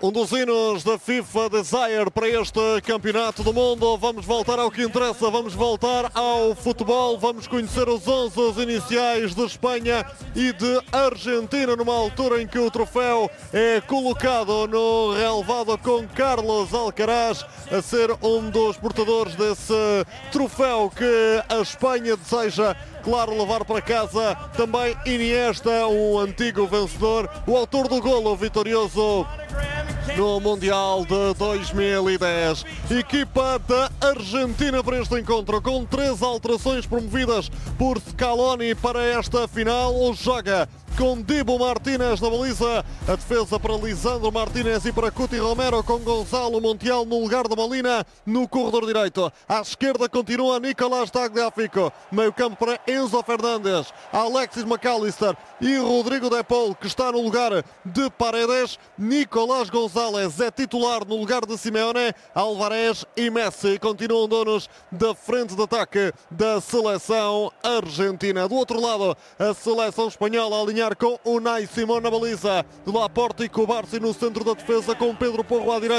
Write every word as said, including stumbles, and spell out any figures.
Um dos hinos da FIFA Desire para este campeonato do mundo. Vamos voltar ao que interessa, vamos voltar ao futebol, vamos conhecer os onze iniciais de Espanha e de Argentina, numa altura em que o troféu é colocado no relvado com Carlos Alcaraz a ser um dos portadores desse troféu que a Espanha deseja, claro, levar para casa. Também Iniesta, um antigo vencedor, o autor do golo vitorioso no Mundial de dois mil e dez. Equipa da Argentina para este encontro, com três alterações promovidas por Scaloni para esta final. Joga com Dibu Martínez na baliza, a defesa para Lisandro Martínez e para Cuti Romero, com Gonzalo Montiel no lugar de Molina no corredor direito. À esquerda continua Nicolás Tagliafico, meio campo para Enzo Fernandes, Alexis McAllister e Rodrigo De Paul, que está no lugar de Paredes. Nicolás González é titular no lugar de Simeone. Álvarez e Messi continuam donos da frente de ataque da seleção argentina. Do outro lado, a seleção espanhola a alinhar com Unai Simón na baliza, Laporte e Cubarsí no centro da defesa, com Pedro Porro à direita.